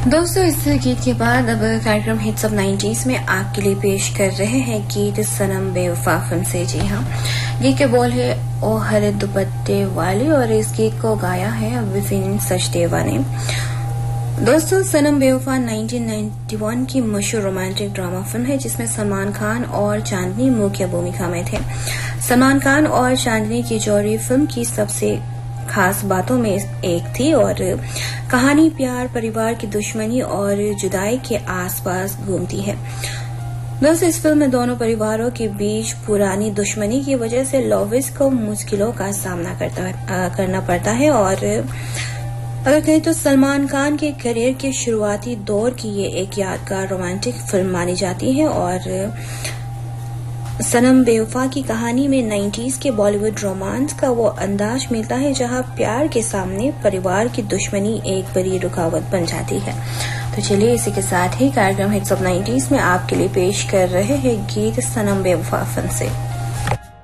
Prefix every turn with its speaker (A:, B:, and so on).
A: दोस्तों, इस गीत के बाद अब कार्यक्रम हिट्स ऑफ 90s में आपके लिए पेश कर रहे हैं गीत सनम बेवफा फिल्म से। जी हाँ, गीत के बोल है ओ हरे दुपट्टे वाली और इस गीत को गाया है विपिन सचदेवा ने। दोस्तों, सनम बेवफा 1991 की मशहूर रोमांटिक ड्रामा फिल्म है जिसमें सलमान खान और चांदनी मुख्य भूमिका में थे। सलमान खान और चांदनी की जोड़ी फिल्म की सबसे खास बातों में एक थी और कहानी प्यार, परिवार की दुश्मनी और जुदाई के आसपास घूमती है। दोस्तों, इस फिल्म में दोनों परिवारों के बीच पुरानी दुश्मनी की वजह से लोविस को मुश्किलों का सामना करना पड़ता है और अगर कहें तो सलमान खान के करियर के शुरुआती दौर की ये एक यादगार रोमांटिक फिल्म मानी जाती है और सनम बेवफा की कहानी में 90s के बॉलीवुड रोमांस का वो अंदाज मिलता है जहां प्यार के सामने परिवार की दुश्मनी एक बड़ी रुकावट बन जाती है। तो चलिए इसी के साथ ही कार्यक्रम हिट्स ऑफ 90s में आपके लिए पेश कर रहे हैं गीत सनम बेवफा फिल्म से।